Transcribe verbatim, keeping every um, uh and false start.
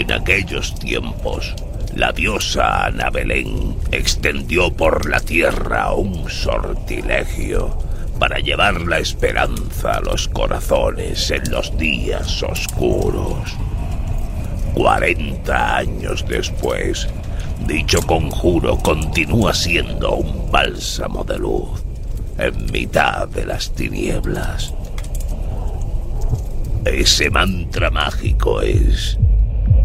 En aquellos tiempos, la diosa Ana Belén extendió por la tierra un sortilegio para llevar la esperanza a los corazones en los días oscuros. Cuarenta años después, dicho conjuro continúa siendo un bálsamo de luz en mitad de las tinieblas. Ese mantra mágico es: